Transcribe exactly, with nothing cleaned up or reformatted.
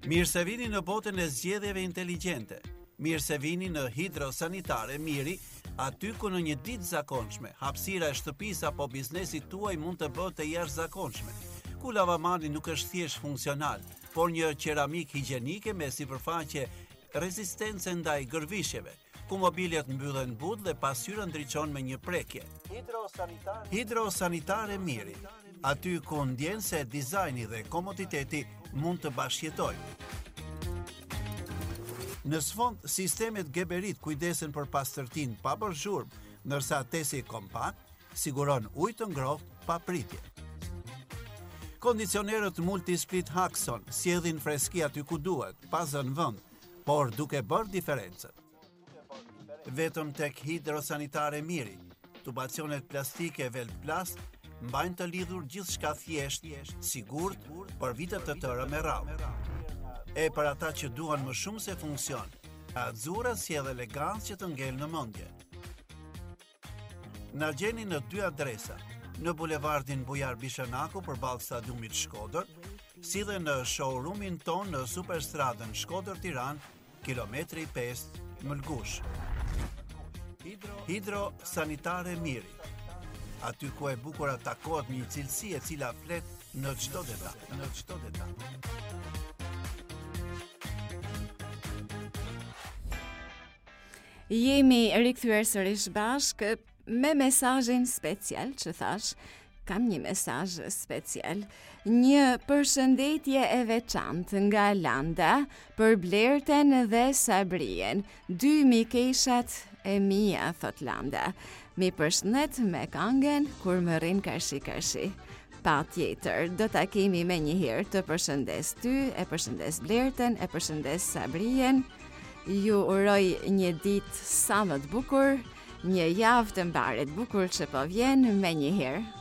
Mirë se vini në botën e zgjedhjeve inteligjente. Mirë se vini në Hidrosanitare Miri, aty ku në një ditë zakonshme, hapësira e shtëpisë apo biznesit tuaj mund të bëhet e jashtëzakonshme. Ku lavamani nuk është thjesht funksional, por një qeramik higjienike me sipërfaqe rezistence ndaj gërvishjeve, ku mobiljet mbyllen but dhe pasqyra ndriçon me një prekje. Hidrosanitare, Hidrosanitare Miri, aty ku ndjen se dizajni dhe komoditeti mund të bashkëjetojnë. Në sfond, sistemet Geberit kujdesen për pastërtinë pa bërë zhurmë, ndërsa tesi kompakt siguron ujë të ngrohtë pa pritje. Kondicionerët Multisplit Haxon sjellin freski aty ku duhet, pa zënë vend, por duke bërë diferencën. Vetëm tek Hidrosanitare Miri, tubacionet plastike Velplast mbajnë të lidhur gjithçka thjesht, sigurt, për vite të tëra me radhë. E për ata që duan më shumë se funksion, Azura sjell elegancë që të ngel në mendje. Na gjeni në dy adresa, në bulevardin Bujar Bishanaku përballë stadiumit Shkodër, si dhe në showroomin ton në Superstradën Shkodër-Tiranë, kilometri pesë, Mëlgush. Hidrosanitare Miri, aty ku e bukura takohet me një cilësi e cila flet në çdo detaj, në çdo detaj. Jemi rikthyer sërish bashkë me mesazhin special që thash. Kam një mesazh special, një përshëndetje e veçantë nga Landa për Blerten dhe Sabrien, dy mikeshat e mia, thot Landa. Mi përshëndet me kangen kur më rrin karshi karshi. Pa tjetër, do ta kemi me një herë të përshëndes ty, e përshëndes Blerten, e përshëndes Sabrien. Ju uroj një ditë sa më të bukur, një javë të mbaret bukur që po vjen me një herë.